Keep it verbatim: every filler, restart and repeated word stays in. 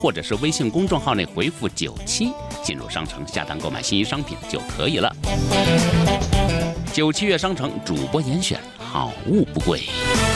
或者是微信公众号内回复九七，进入商城下单购买心仪商品就可以了。九七月商城主播严选，好物不贵。